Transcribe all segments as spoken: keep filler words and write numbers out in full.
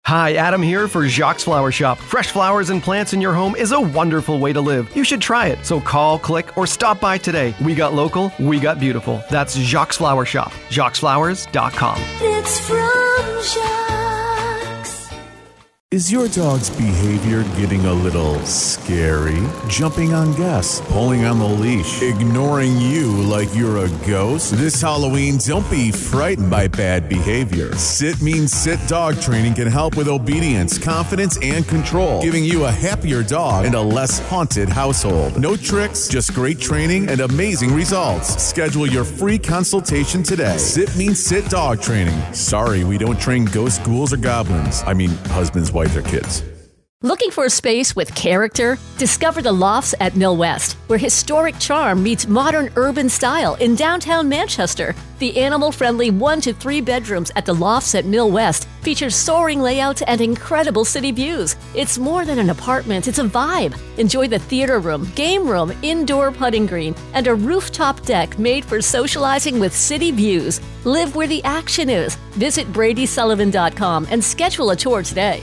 Hi, Adam here for Jacques Flower Shop. Fresh flowers and plants in your home is a wonderful way to live. You should try it. So call, click, or stop by today. We got local, we got beautiful. That's Jacques Flower Shop. jacques flowers dot com. It's from Jacques. Is your dog's behavior getting a little scary? Jumping on guests, pulling on the leash, ignoring you like you're a ghost? This Halloween, don't be frightened by bad behavior. Sit Means Sit Dog Training can help with obedience, confidence, and control, giving you a happier dog and a less haunted household. No tricks, just great training and amazing results. Schedule your free consultation today. Sit Means Sit Dog Training. Sorry, we don't train ghosts, ghouls, or goblins. I mean, husbands, wives, or kids. Looking for a space with character? Discover the Lofts at Mill West, where historic charm meets modern urban style in downtown Manchester. The animal-friendly one to three bedrooms at the Lofts at Mill West features soaring layouts and incredible city views. It's more than an apartment, it's a vibe. Enjoy the theater room, game room, indoor putting green, and a rooftop deck made for socializing with city views. Live where the action is. Visit Brady Sullivan dot com and schedule a tour today.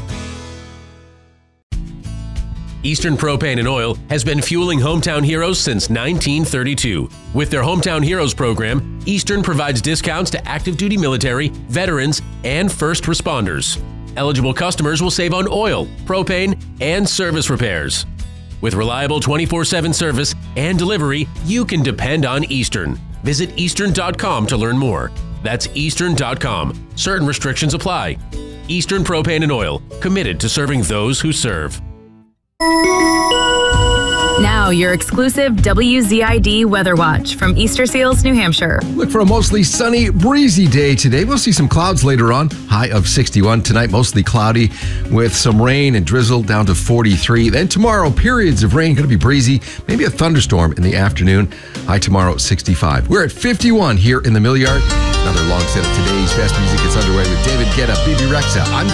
Eastern Propane and Oil has been fueling hometown heroes since nineteen thirty-two. With their Hometown Heroes program, Eastern provides discounts to active duty military, veterans, and first responders. Eligible customers will save on oil, propane, and service repairs. With reliable twenty-four seven service and delivery, you can depend on Eastern. Visit eastern dot com to learn more. That's eastern dot com. Certain restrictions apply. Eastern Propane and Oil, committed to serving those who serve. Now, your exclusive W Z I D Weather Watch from Easter Seals, New Hampshire. Look for a mostly sunny, breezy day today. We'll see some clouds later on. High of sixty-one. Tonight, mostly cloudy with some rain and drizzle down to forty-three. Then tomorrow, periods of rain, going to be breezy. Maybe a thunderstorm in the afternoon. High tomorrow, sixty-five. We're at fifty-one here in the Mill Yard. Another long set of today's best music gets underway with David Guetta, B B Rexa. I'm